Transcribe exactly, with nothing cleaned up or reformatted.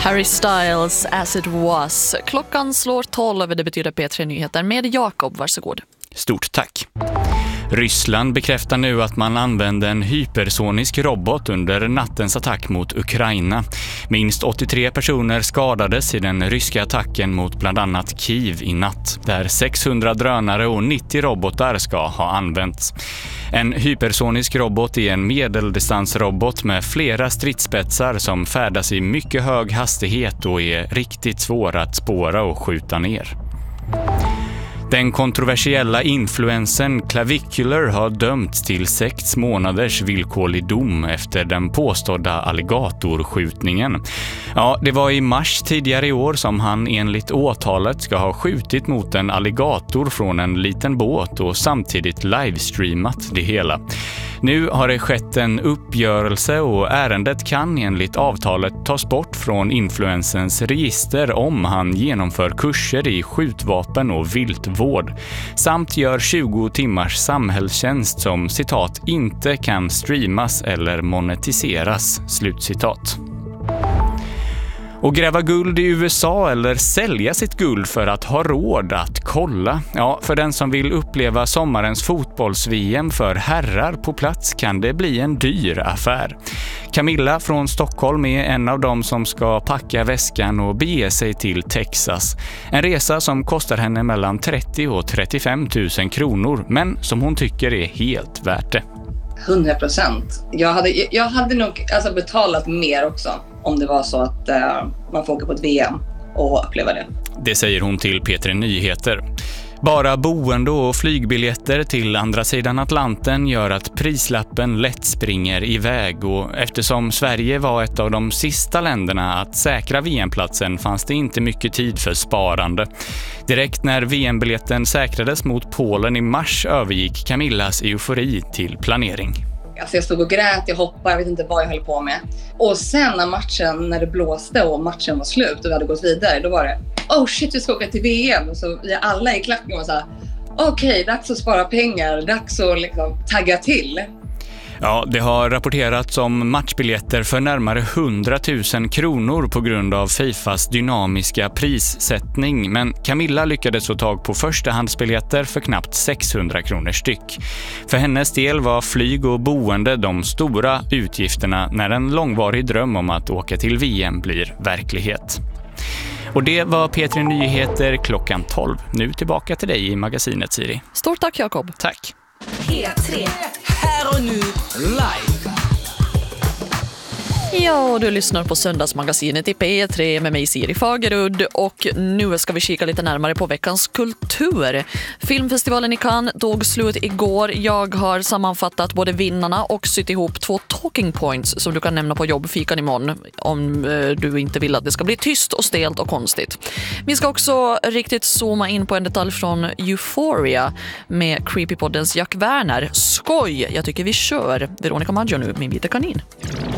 Harry Styles, As It Was. Klockan slår tolv, det betyder P tre Nyheter med Jakob, varsågod. Stort tack. Ryssland bekräftar nu att man använde en hypersonisk robot under nattens attack mot Ukraina. Minst åttiotre personer skadades i den ryska attacken mot bland annat Kiev i natt, där sexhundra drönare och nittio robotar ska ha använts. En hypersonisk robot är en medeldistansrobot med flera stridsspetsar som färdas i mycket hög hastighet och är riktigt svår att spåra och skjuta ner. Den kontroversiella influensen Clavicular har dömts till sex månaders villkorlig dom efter den påstådda alligatorskjutningen. Ja, det var i mars tidigare i år som han enligt åtalet ska ha skjutit mot en alligator från en liten båt och samtidigt livestreamat det hela. Nu har det skett en uppgörelse och ärendet kan enligt avtalet tas bort från influensens register om han genomför kurser i skjutvapen och viltvård samt gör tjugo timmars samhällstjänst som citat inte kan streamas eller monetiseras, slutcitat. Och gräva guld i U S A eller sälja sitt guld för att ha råd att kolla. Ja, för den som vill uppleva sommarens fotbolls-V M för herrar på plats kan det bli en dyr affär. Camilla från Stockholm är en av dem som ska packa väskan och bege sig till Texas. En resa som kostar henne mellan trettio och trettiofem tusen kronor, men som hon tycker är helt värt det. hundra procent. Jag hade, jag hade nog alltså betalat mer också om det var så att uh, man får åka på ett V M och uppleva det. Det säger hon till P tre Nyheter. Bara boende och flygbiljetter till andra sidan Atlanten gör att prislappen lätt springer iväg, och eftersom Sverige var ett av de sista länderna att säkra V M-platsen fanns det inte mycket tid för sparande. Direkt när V M-biljetten säkrades mot Polen i mars övergick Camillas eufori till planering. Alltså jag stod och grät, jag hoppade, jag vet inte vad jag höll på med. Och sen när matchen, när det blåste och matchen var slut och vi hade gått vidare, då var det oh shit, vi ska åka till V M. Så vi alla i klacken var så här, okej, okay, dags att spara pengar, dags att liksom tagga till. Ja, det har rapporterats om matchbiljetter för närmare hundra tusen kronor på grund av Fifas dynamiska prissättning. Men Camilla lyckades få tag på förstahandsbiljetter för knappt sexhundra kronor styck. För hennes del var flyg och boende de stora utgifterna när en långvarig dröm om att åka till V M blir verklighet. Och det var P tre Nyheter klockan tolv. Nu tillbaka till dig i magasinet, Siri. Stort tack, Jakob. Tack. P tre. Här och nu, live. Ja, du lyssnar på Söndagsmagasinet i P tre med mig, Siri Fagerud, och nu ska vi kika lite närmare på veckans kultur. Filmfestivalen i Cannes tog slut igår. Jag har sammanfattat både vinnarna och sytt ihop två talking points som du kan nämna på jobbfikan imorgon om du inte vill att det ska bli tyst och stelt och konstigt. Vi ska också riktigt zooma in på en detalj från Euphoria med Creepypoddens Jack Werner. Skoj! Jag tycker vi kör. Veronica Maggio nu, min vita kanin.